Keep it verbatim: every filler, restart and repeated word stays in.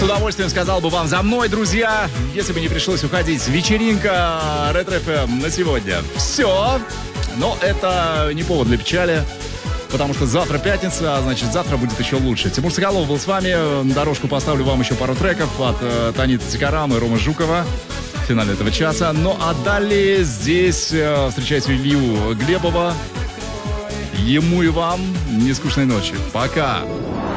С удовольствием сказал бы вам за мной, друзья, если бы не пришлось уходить. Вечеринка Ретро эф эм на сегодня. Все. Но это не повод для печали, потому что завтра пятница, а значит завтра будет еще лучше. Тимур Соколов был с вами. На дорожку поставлю вам еще пару треков от э, Таниты Тикарам и Ромы Жукова в финале этого часа. Ну а далее здесь э, встречайте Илью Глебова. Ему и вам нескучной ночи. Пока.